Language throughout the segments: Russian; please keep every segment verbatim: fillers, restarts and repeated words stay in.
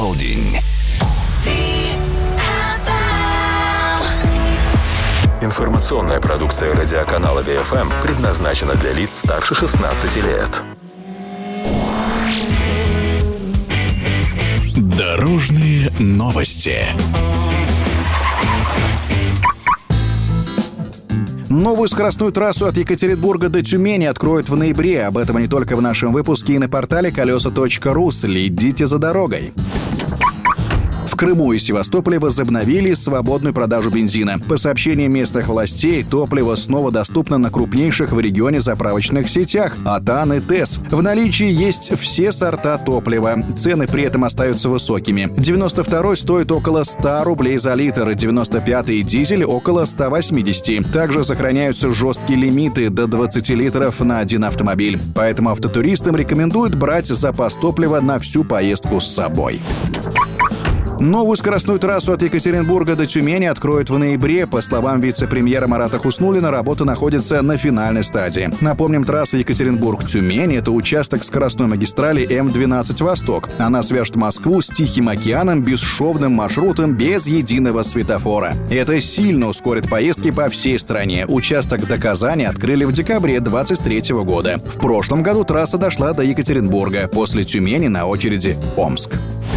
полдень. Информационная продукция радиоканала Ви Эф Эм предназначена для лиц старше шестнадцати лет. Дорожные новости. Новую скоростную трассу от Екатеринбурга до Тюмени откроют в ноябре. Об этом не только в нашем выпуске и на портале колеса точка ру. Следите за дорогой. В Крыму и Севастополе возобновили свободную продажу бензина. По сообщениям местных властей, топливо снова доступно на крупнейших в регионе заправочных сетях «Атан» и «ТЭС». В наличии есть все сорта топлива. Цены при этом остаются высокими. девяносто второй стоит около ста рублей за литр, девяносто пятый дизель около ста восьмидесяти. Также сохраняются жесткие лимиты до двадцати литров на один автомобиль. Поэтому автотуристам рекомендуют брать запас топлива на всю поездку с собой. Новую скоростную трассу от Екатеринбурга до Тюмени откроют в ноябре. По словам вице-премьера Марата Хуснуллина, работа находится на финальной стадии. Напомним, трасса Екатеринбург-Тюмень — это участок скоростной магистрали Эм двенадцать «Восток». Она свяжет Москву с Тихим океаном бесшовным маршрутом без единого светофора. Это сильно ускорит поездки по всей стране. Участок до Казани открыли в декабре двадцать третьего года. В прошлом году трасса дошла до Екатеринбурга. После Тюмени на очереди Омск.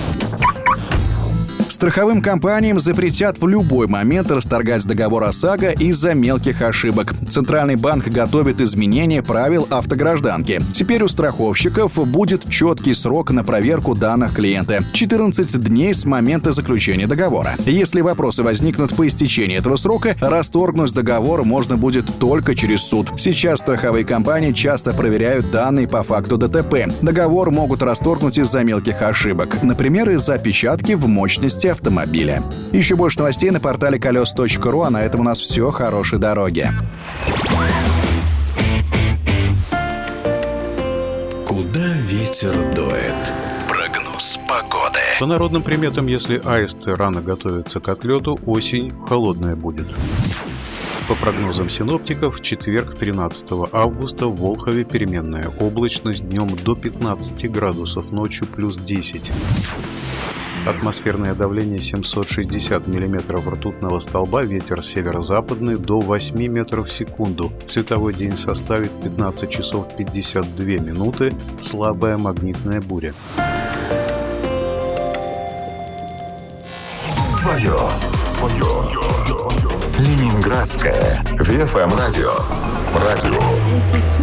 Страховым компаниям запретят в любой момент расторгать договор ОСАГО из-за мелких ошибок. Центральный банк готовит изменения правил автогражданки. Теперь у страховщиков будет четкий срок на проверку данных клиента – четырнадцать дней с момента заключения договора. Если вопросы возникнут по истечении этого срока, расторгнуть договор можно будет только через суд. Сейчас страховые компании часто проверяют данные по факту ДТП. Договор могут расторгнуть из-за мелких ошибок, например, из-за опечатки в мощности автомобиля. Еще больше новостей на портале колеса точка ру, а на этом у нас все. Хорошей дороги. Куда ветер дует? Прогноз погоды. По народным приметам, если аисты рано готовятся к отлету, осень холодная будет. По прогнозам синоптиков, в четверг, тринадцатого августа, в Волхове переменная облачность, днем до пятнадцати градусов, ночью плюс десять. Атмосферное давление семьсот шестьдесят миллиметров ртутного столба, ветер северо-западный до восьми метров в секунду. Световой день составит пятнадцать часов пятьдесят две минуты, слабая магнитная буря. Твое, твое, Ленинградское Ви Эф Эм радио. Радио.